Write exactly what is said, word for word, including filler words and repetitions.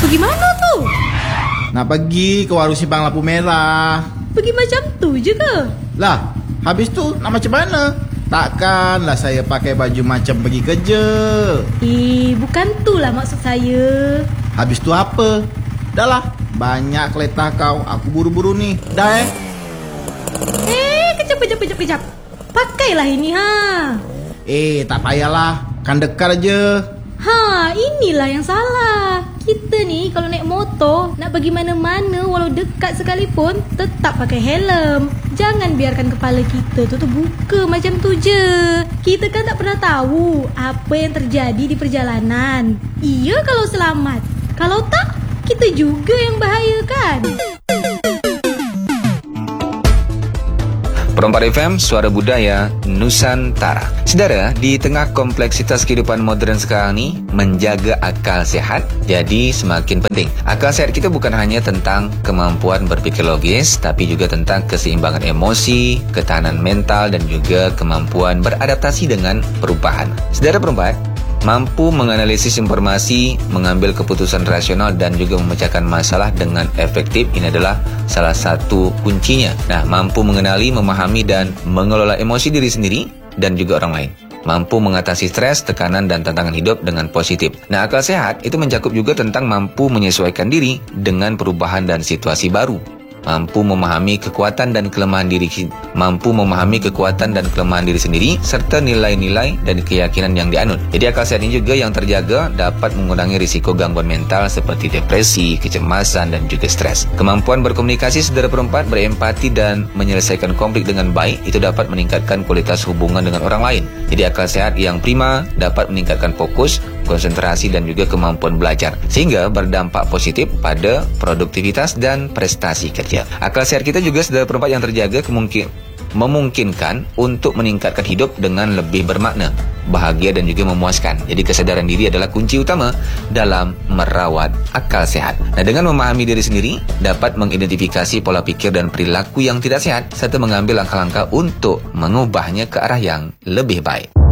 Bagaimana tuh? Nak pergi ke warung simpang lampu merah. Pergi macam tu je ke? Lah, habis tu nak macam mana? Takkanlah saya pakai baju macam pergi kerja. Eh, bukan tu lah maksud saya. Habis tu apa? Dah lah, banyak keletah kau. Aku buru-buru ni. Dah eh. Eh, kejap, kejap, kejap, kejap. Pakailah ini, ha. Eh, tak payahlah. Kan dekat aja. Ha, inilah yang salah. Kita ni kalau naik motor, nak pergi mana-mana walau dekat sekalipun, tetap pakai helm. Jangan biarkan kepala kita tu terbuka macam tu je. Kita kan tak pernah tahu apa yang terjadi di perjalanan. Iya kalau selamat. Kalau tak, kita juga yang bahaya kan? Perempat F M, Suara Budaya Nusantara. Saudara, di tengah kompleksitas kehidupan moden sekarang ni, menjaga akal sehat jadi semakin penting. Akal sehat kita bukan hanya tentang kemampuan berfikir logis, tapi juga tentang keseimbangan emosi, ketahanan mental dan juga kemampuan beradaptasi dengan perubahan. Saudara perempat, mampu menganalisis informasi, mengambil keputusan rasional dan juga memecahkan masalah dengan efektif, ini adalah salah satu kuncinya. Nah, mampu mengenali, memahami dan mengelola emosi diri sendiri dan juga orang lain. Mampu mengatasi stres, tekanan dan tantangan hidup dengan positif. Nah, akal sehat itu mencakup juga tentang mampu menyesuaikan diri dengan perubahan dan situasi baru. Mampu memahami kekuatan dan kelemahan diri mampu memahami kekuatan dan kelemahan diri sendiri serta nilai-nilai dan keyakinan yang dianut. Jadi akal sehat ini juga yang terjaga dapat mengurangi risiko gangguan mental seperti depresi, kecemasan dan juga stres. Kemampuan berkomunikasi saudara perempat, berempati dan menyelesaikan konflik dengan baik itu dapat meningkatkan kualitas hubungan dengan orang lain. Jadi akal sehat yang prima dapat meningkatkan fokus, konsentrasi dan juga kemampuan belajar sehingga berdampak positif pada produktivitas dan prestasi kerja. Akal sehat kita juga saudara perempat yang terjaga kemungkin, memungkinkan untuk meningkatkan hidup dengan lebih bermakna, bahagia dan juga memuaskan. Jadi kesadaran diri adalah kunci utama dalam merawat akal sehat. Nah, dengan memahami diri sendiri, dapat mengidentifikasi pola pikir dan perilaku yang tidak sehat serta mengambil langkah-langkah untuk mengubahnya ke arah yang lebih baik.